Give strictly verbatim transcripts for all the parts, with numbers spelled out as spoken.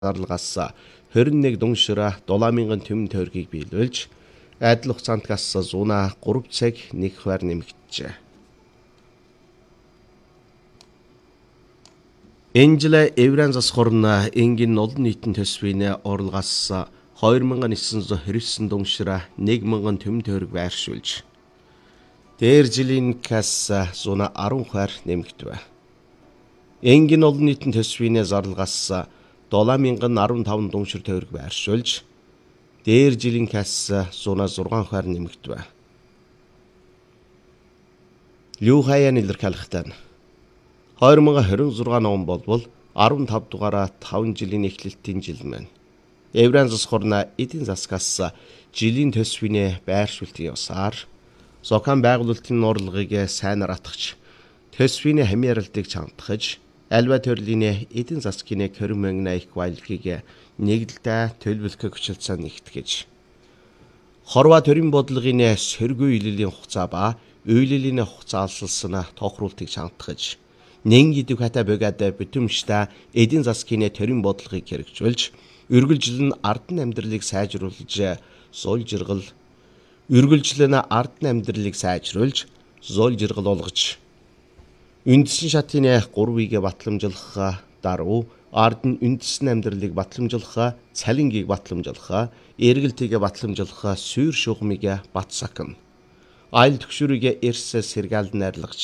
зарлгаас хорин нэг дуншира долоо мянган төмөн тойргийг биелүүлж адил хугацаанд гас зуна гурав цаг нэг хувиар нэмэгджээ. Энжлэ Евран засхорна энгийн олон нийтийн төсвийн орлогоос хоёр мянган нэгэн жүз хорин девет дуншира нэг мянган төмөн тойрог байршуулж дээр жилийн касса зуна арван хувиар нэмэгдэв. Энгийн олон нийтийн төсвийн зарлгаас долоо мянган арван таван дуншир тойрог байршуулж дээр жилийн касса зуна зургаан хувиар нэмэгдэв. Люхаян илэрхийлэхдээ хоёр мянган хорин зургаан он болбол арван тав дугаараа таван жилийн эхлэлтийн жил маань. Евран засхорна эдийн засгаас жилийн төсвийн байршуултын явсаар Зокан байгуулалтын орлогыг сайнаар атгах, төсвийн хамааралтыг чамдахж, альва төрлийн эдийн засгийн хорин мянган их баялагийг нэгдэлтэй төлөвлөхөг хүчилсэн нэгтгэж. Хорва төрийн бодлогын сөргөө илэлийн хугацаа ба үйлэлийн хугацаа алсалсан тохируултыг чамдахж, нэн идэв хата богад бүтэмжтэй эдийн засгийн төрийн бодлогыг хэрэгжүүлж, үргэлжлэн ардан амьдралыг сайжруулж, зуул жиргал үргэлжлэн ардан амьдралыг сайжруулж, зуул жиргал олгож, үндэсний шатын гурвыг батламжлах даруй ардан үндэсний амьдралыг батламжлах, цалингийг батламжлах, эргэлтийг батламжлах сүйр шугамыг батсакна. Айл төгшөрийг эрс сэргаалд найрлагч.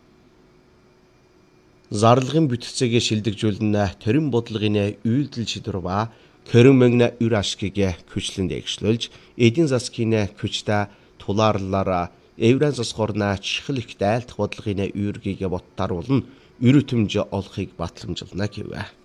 Зарлагын бүтцийг шилдэгжүүлэн төрийн бодлогын үйлдэл шийдвэр ба хорин мянган үр ашгийг хүчлэн дээгшлүүлж, эдийн засгийн хүчтэй тулаарлаараа Евран засхорна чихэл их дайлдах бодлогын үүргийг боттаруулна, үр өтөмж олохыг батламжлана гэв.